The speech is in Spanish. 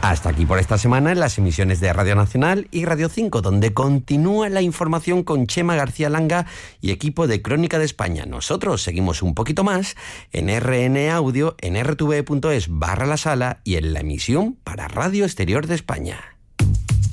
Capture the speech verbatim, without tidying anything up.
Hasta aquí por esta semana en las emisiones de Radio Nacional y Radio cinco, donde continúa la información con Chema García Langa y equipo de Crónica de España. Nosotros seguimos un poquito más en R N Audio, en r t v punto es barra la sala y en la emisión para Radio Exterior de España.